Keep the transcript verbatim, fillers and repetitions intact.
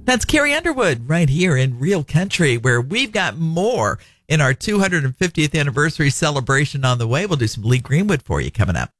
That's Carrie Underwood right here in Real Country, where we've got more in our two hundred fiftieth anniversary celebration on the way. We'll do some Lee Greenwood for you coming up.